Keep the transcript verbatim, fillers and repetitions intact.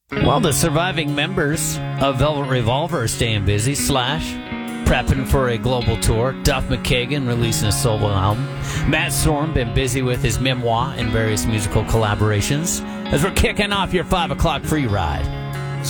Well, the surviving members of Velvet Revolver are staying busy. Slash prepping for a global tour. Duff McKagan releasing a solo album. Matt Sorum been busy with his memoir and various musical collaborations. As we're kicking off your five o'clock free ride.